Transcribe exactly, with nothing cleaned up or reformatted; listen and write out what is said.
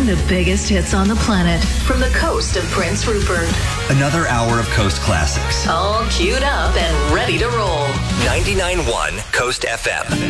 Playing the biggest hits on the planet from the coast of Prince Rupert. Another hour of Coast Classics. All queued up and ready to roll. ninety-nine point one Coast F M.